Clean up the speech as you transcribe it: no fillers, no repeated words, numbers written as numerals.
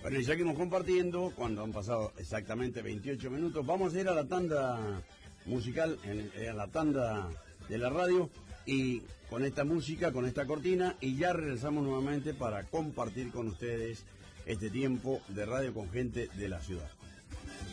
Bueno, y seguimos compartiendo cuando han pasado exactamente 28 minutos. Vamos a ir a la tanda musical, a la tanda de la radio, y con esta música, con esta cortina, y ya regresamos nuevamente para compartir con ustedes este tiempo de radio con gente de la ciudad.